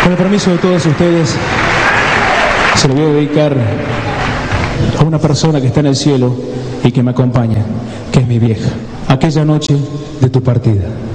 Con el permiso de todos ustedes, se lo voy a dedicar a una persona que está en el cielo y que me acompaña, que es mi vieja. Aquella noche de tu partida.